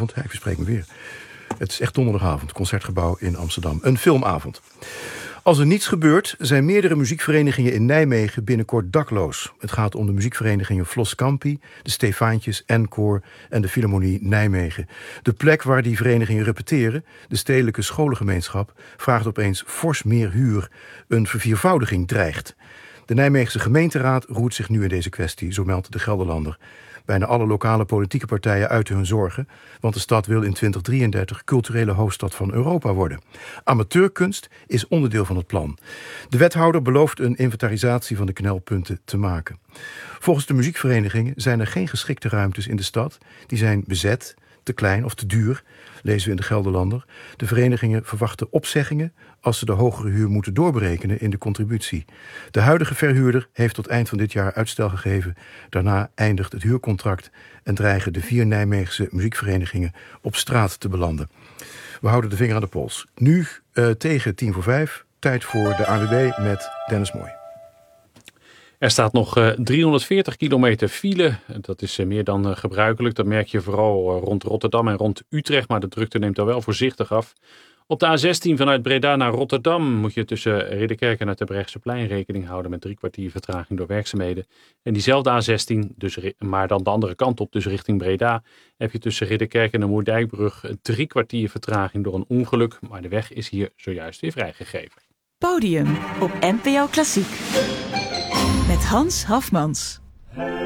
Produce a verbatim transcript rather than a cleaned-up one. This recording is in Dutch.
donderdagavond. Ja, ik verspreek me weer. Het is echt donderdagavond, Concertgebouw in Amsterdam. Een filmavond. Als er niets gebeurt, zijn meerdere muziekverenigingen in Nijmegen binnenkort dakloos. Het gaat om de muziekverenigingen Flos Campi, de Stefaantjes, Encore en de Philharmonie Nijmegen. De plek waar die verenigingen repeteren, de stedelijke scholengemeenschap, vraagt opeens fors meer huur. Een verviervoudiging dreigt. De Nijmeegse gemeenteraad roert zich nu in deze kwestie, zo meldt de Gelderlander. Bijna alle lokale politieke partijen uiten hun zorgen, want de stad wil in twintig drieëndertig culturele hoofdstad van Europa worden. Amateurkunst is onderdeel van het plan. De wethouder belooft een inventarisatie van de knelpunten te maken. Volgens de muziekverenigingen zijn er geen geschikte ruimtes in de stad. Die zijn bezet, te klein of te duur, lezen we in de Gelderlander. De verenigingen verwachten opzeggingen als ze de hogere huur moeten doorberekenen in de contributie. De huidige verhuurder heeft tot eind van dit jaar uitstel gegeven. Daarna eindigt het huurcontract en dreigen de vier Nijmeegse muziekverenigingen op straat te belanden. We houden de vinger aan de pols. Nu uh, tegen tien voor vijf, tijd voor de A N W B met Dennis Mooi. Er staat nog uh, driehonderdveertig kilometer file. Dat is uh, meer dan uh, gebruikelijk. Dat merk je vooral uh, rond Rotterdam en rond Utrecht. Maar de drukte neemt daar wel voorzichtig af. Op de A zestien vanuit Breda naar Rotterdam moet je tussen Ridderkerk en het Terbrechtseplein rekening houden met drie kwartier vertraging door werkzaamheden. En diezelfde A zestien, dus, maar dan de andere kant op, dus richting Breda, heb je tussen Ridderkerk en de Moerdijkbrug drie kwartier vertraging door een ongeluk. Maar de weg is hier zojuist weer vrijgegeven. Podium op N P O Klassiek met Hans Hafmans.